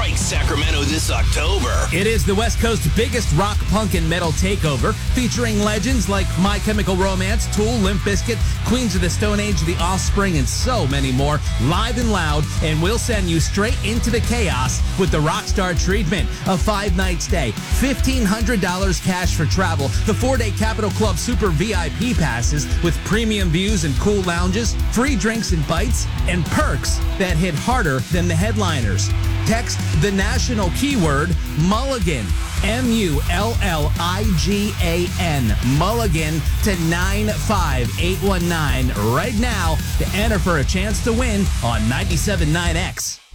strikes Sacramento this October. It is the West Coast's biggest rock, punk, and metal takeover, featuring legends like My Chemical Romance, Tool, Limp Bizkit, Queens of the Stone Age, The Offspring, and so many more, live and loud, and we'll send you straight into the chaos with the Rockstar treatment. A 5-night stay, $1,500 cash for travel, the 4-day Capitol Club Super VIP passes with premium views and cool lounges, free drinks and bites, and perks that hit harder than the headliners. Text the national keyword Mulligan, Mulligan, Mulligan to 95819 right now to enter for a chance to win on 97.9X.